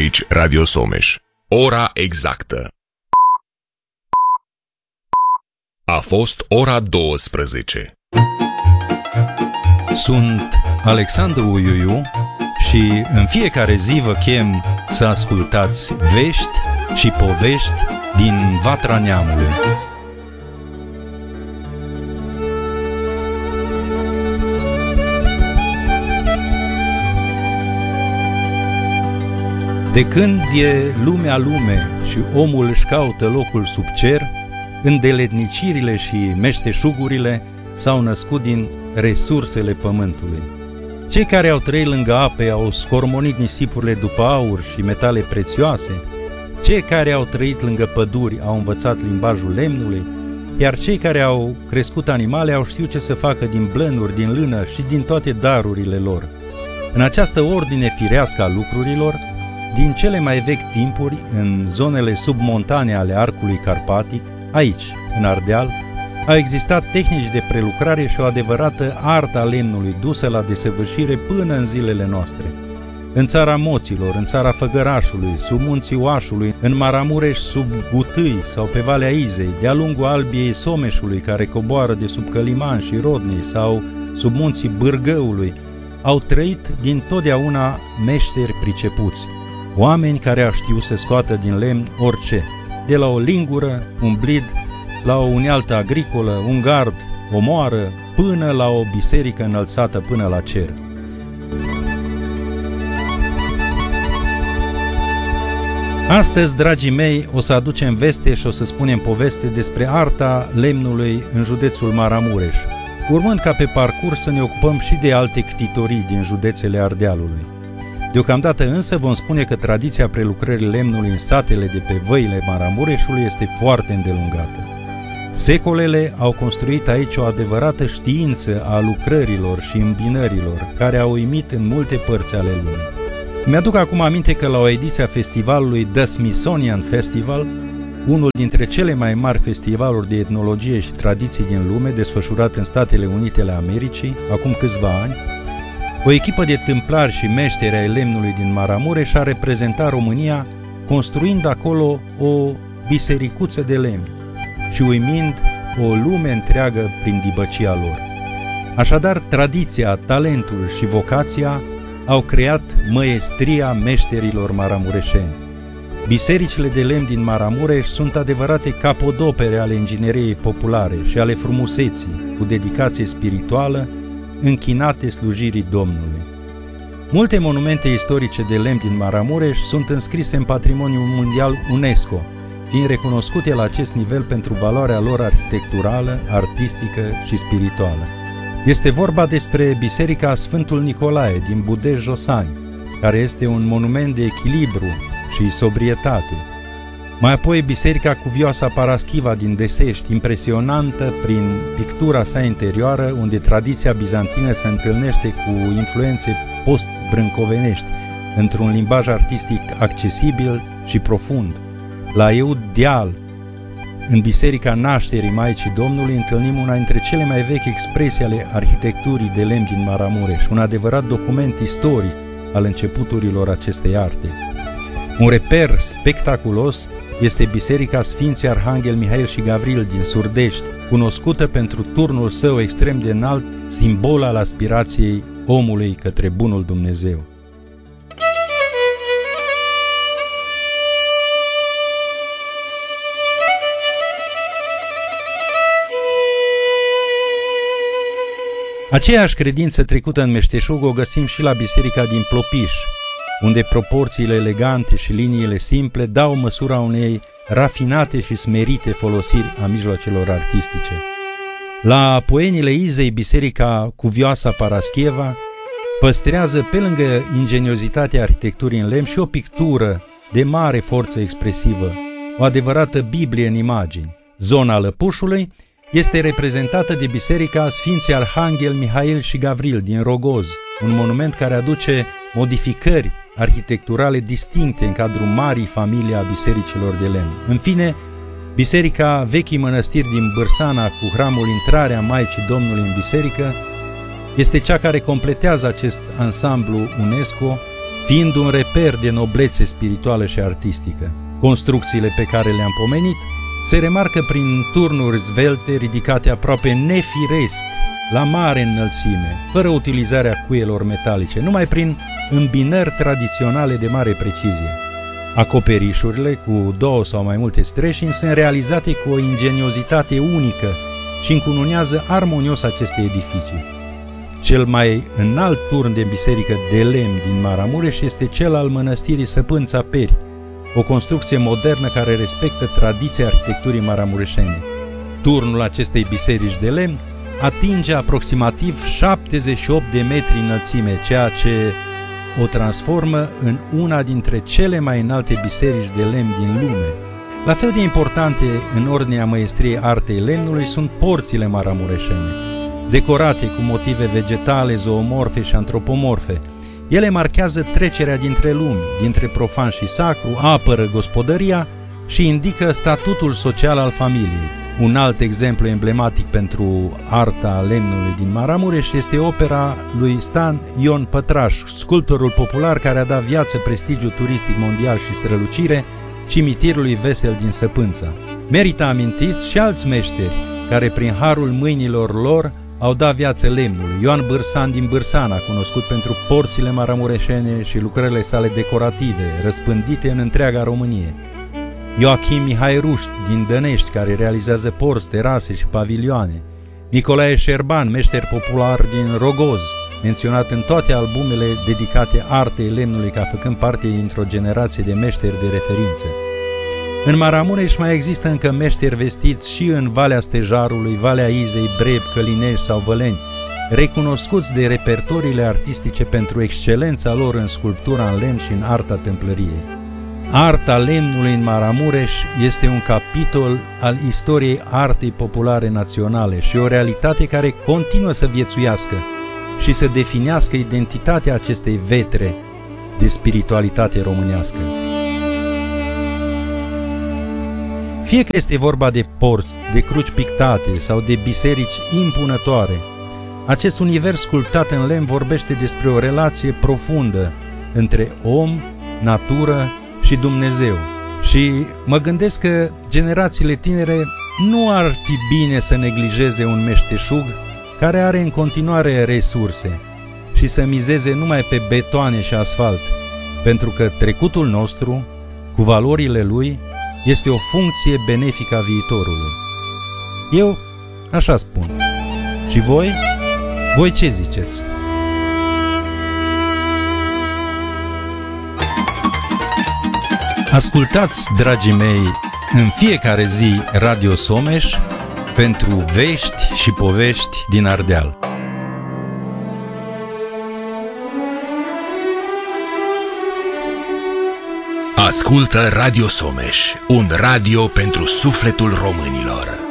Aici Radio Someș. Ora exactă. A fost ora 12. Sunt Alexandru Uiuiu și în fiecare zi vă chem să ascultați vești și povești din Vatra Neamului. De când e lumea lume și omul își caută locul sub cer, îndeletnicirile și meșteșugurile s-au născut din resursele pământului. Cei care au trăit lângă ape au scormonit nisipurile după aur și metale prețioase, cei care au trăit lângă păduri au învățat limbajul lemnului, iar cei care au crescut animale au știut ce să facă din blănuri, din lână și din toate darurile lor. În această ordine firească a lucrurilor, din cele mai vechi timpuri, în zonele submontane ale arcului carpatic, aici, în Ardeal, au existat tehnici de prelucrare și o adevărată artă a lemnului dusă la desăvârșire până în zilele noastre. În țara Moților, în țara Făgărașului, sub munții Oașului, în Maramureș, sub Gutâi sau pe Valea Izei, de-a lungul Albiei Someșului, care coboară de sub Căliman și Rodnei, sau sub munții Bârgăului, au trăit dintotdeauna meșteri pricepuți, oameni care au știut să scoată din lemn orice, de la o lingură, un blid, la o unealtă agricolă, un gard, o moară, până la o biserică înălțată până la cer. Astăzi, dragii mei, o să aducem veste și o să spunem poveste despre arta lemnului în județul Maramureș, urmând ca pe parcurs să ne ocupăm și de alte ctitorii din județele Ardealului. Deocamdată însă vom spune că tradiția prelucrării lemnului în satele de pe văile Maramureșului este foarte îndelungată. Secolele au construit aici o adevărată știință a lucrărilor și îmbinărilor, care au uimit în multe părți ale lumii. Mi-aduc acum aminte că la o ediție a festivalului The Smithsonian Festival, unul dintre cele mai mari festivaluri de etnologie și tradiții din lume, desfășurat în Statele Unite ale Americii, acum câțiva ani, o echipă de tâmplari și meșteri ai lemnului din Maramureș a reprezentat România construind acolo o bisericuță de lemn și uimind o lume întreagă prin dibăcia lor. Așadar, tradiția, talentul și vocația au creat măestria meșterilor maramureșeni. Bisericile de lemn din Maramureș sunt adevărate capodopere ale ingineriei populare și ale frumuseții, cu dedicație spirituală, închinate slujirii Domnului. Multe monumente istorice de lemn din Maramureș sunt înscrise în Patrimoniul Mondial UNESCO, fiind recunoscute la acest nivel pentru valoarea lor arhitecturală, artistică și spirituală. Este vorba despre Biserica Sfântul Nicolae din Budeș-Josani, care este un monument de echilibru și sobrietate. Mai apoi Biserica Cuvioasa Paraschiva din Desești, impresionantă prin pictura sa interioară, unde tradiția bizantină se întâlnește cu influențe post-brâncovenești, într-un limbaj artistic accesibil și profund. La Eud Deal, în Biserica Nașterii Maicii Domnului, întâlnim una dintre cele mai vechi expresii ale arhitecturii de lemn din Maramureș, un adevărat document istoric al începuturilor acestei arte. Un reper spectaculos este Biserica Sfinții Arhanghel Mihail și Gavril din Surdești, cunoscută pentru turnul său extrem de înalt, simbol al aspirației omului către bunul Dumnezeu. Aceeași credință trecută în meșteșug o găsim și la biserica din Plopiș, unde proporțiile elegante și liniile simple dau măsura unei rafinate și smerite folosiri a mijloacelor artistice. La Poenile Izei, Biserica Cuvioasa Paraschieva păstrează, pe lângă ingeniozitatea arhitecturii în lemn, și o pictură de mare forță expresivă, o adevărată Biblie în imagini. Zona Lăpușului este reprezentată de Biserica Sfinții Arhanghel Mihail și Gavril din Rogoz, un monument care aduce modificări arhitecturale distincte în cadrul marii familii a bisericilor de lemn. În fine, Biserica Vechii Mănăstiri din Bârsana, cu hramul Intrarea Maicii Domnului în biserică, este cea care completează acest ansamblu UNESCO, fiind un reper de noblețe spirituală și artistică. Construcțiile pe care le-am pomenit se remarcă prin turnuri zvelte ridicate aproape nefiresc, la mare înălțime, fără utilizarea cuielor metalice, numai prin îmbinări tradiționale de mare precizie. Acoperișurile cu 2 sau mai multe streșini sunt realizate cu o ingeniozitate unică și încununează armonios aceste edificii. Cel mai înalt turn de biserică de lemn din Maramureș este cel al mănăstirii Săpânța Peri, o construcție modernă care respectă tradiția arhitecturii maramureșene. Turnul acestei biserici de lemn atinge aproximativ 78 de metri înălțime, ceea ce o transformă în una dintre cele mai înalte biserici de lemn din lume. La fel de importante în ordinea măestriei artei lemnului sunt porțile maramureșene, decorate cu motive vegetale, zoomorfe și antropomorfe. Ele marchează trecerea dintre lumi, dintre profan și sacru, apără gospodăria și indică statutul social al familiei. Un alt exemplu emblematic pentru arta lemnului din Maramureș este opera lui Stan Ion Pătraș, sculptorul popular care a dat viață, prestigiu turistic mondial și strălucire cimitirului Vesel din Săpânța. Merită amintiți și alți meșteri care prin harul mâinilor lor au dat viață lemnului. Ioan Bârsan din Bârsana, cunoscut pentru porțile maramureșene și lucrările sale decorative, răspândite în întreaga Românie. Joachim Mihai Ruști din Dănești, care realizează porți, terase și pavilioane. Nicolae Șerban, meșter popular din Rogoz, menționat în toate albumele dedicate artei lemnului ca făcând parte dintr-o generație de meșteri de referință. În Maramureș mai există încă meșteri vestiți și în Valea Stejarului, Valea Izei, Breb, Călinești sau Văleni, recunoscuți de repertoriile artistice pentru excelența lor în sculptura în lemn și în arta templăriei. Arta lemnului în Maramureș este un capitol al istoriei artei populare naționale și o realitate care continuă să viețuiască și să definească identitatea acestei vetre de spiritualitate românească. Fie că este vorba de porți, de cruci pictate sau de biserici impunătoare, acest univers sculptat în lemn vorbește despre o relație profundă între om, natură și Dumnezeu. Și mă gândesc că generațiile tinere nu ar fi bine să neglijeze un meșteșug care are în continuare resurse și să mizeze numai pe betoane și asfalt, pentru că trecutul nostru, cu valorile lui, este o funcție benefică a viitorului. Eu așa spun. Și voi? Voi ce ziceți? Ascultați, dragii mei, în fiecare zi Radio Someș pentru vești și povești din Ardeal. Ascultă Radio Someș, un radio pentru sufletul românilor.